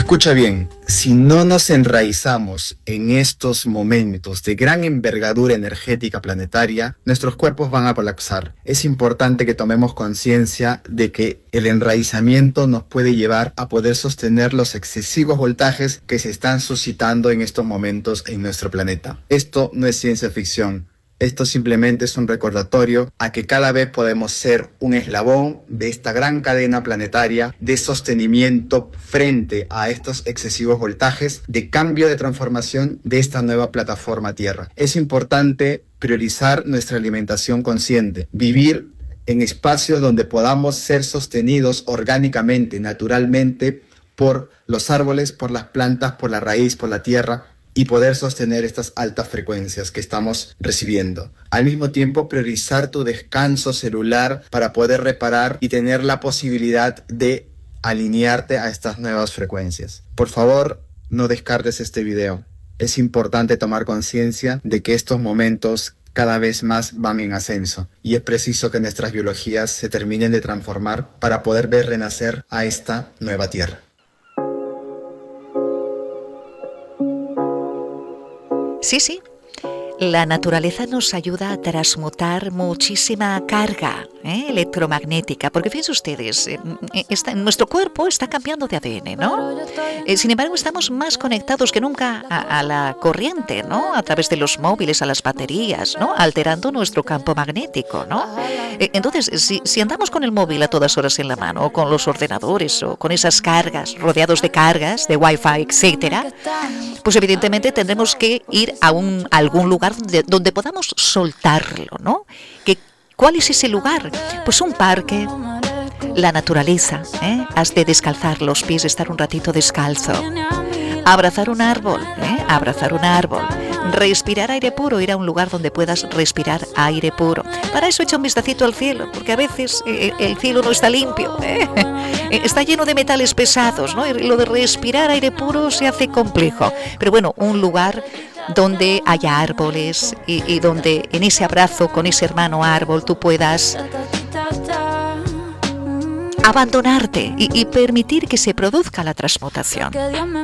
Escucha bien, si no nos enraizamos en estos momentos de gran envergadura energética planetaria, nuestros cuerpos van a colapsar. Es importante que tomemos conciencia de que el enraizamiento nos puede llevar a poder sostener los excesivos voltajes que se están suscitando en estos momentos en nuestro planeta. Esto no es ciencia ficción. Esto simplemente es un recordatorio a que cada vez podemos ser un eslabón de esta gran cadena planetaria de sostenimiento frente a estos excesivos voltajes, de cambio de transformación de esta nueva plataforma Tierra. Es importante priorizar nuestra alimentación consciente, vivir en espacios donde podamos ser sostenidos orgánicamente, naturalmente, por los árboles, por las plantas, por la raíz, por la tierra, y poder sostener estas altas frecuencias que estamos recibiendo. Al mismo tiempo, priorizar tu descanso celular para poder reparar y tener la posibilidad de alinearte a estas nuevas frecuencias. Por favor, no descartes este video. Es importante tomar conciencia de que estos momentos cada vez más van en ascenso y es preciso que nuestras biologías se terminen de transformar para poder ver renacer a esta nueva Tierra. Sí. La naturaleza nos ayuda a transmutar muchísima carga electromagnética, porque fíjense ustedes, nuestro cuerpo está cambiando de ADN, ¿no? Sin embargo, estamos más conectados que nunca a la corriente, ¿no? A través de los móviles, a las baterías, ¿no? Alterando nuestro campo magnético, ¿no? Entonces, si andamos con el móvil a todas horas en la mano, o con los ordenadores, o con esas cargas, rodeados de cargas, de Wi-Fi, etcétera, pues evidentemente tendremos que ir a algún lugar donde podamos soltarlo, ¿no? ¿Cuál es ese lugar? Pues un parque, la naturaleza, Has de descalzar los pies, estar un ratito descalzo, abrazar un árbol, respirar aire puro, ir a un lugar donde puedas respirar aire puro. Para eso echa un vistacito al cielo, porque a veces el cielo no está limpio, está lleno de metales pesados, ¿no? Y lo de respirar aire puro se hace complejo. Pero bueno, un lugar donde haya árboles y donde en ese abrazo con ese hermano árbol tú puedas abandonarte y permitir que se produzca la transmutación.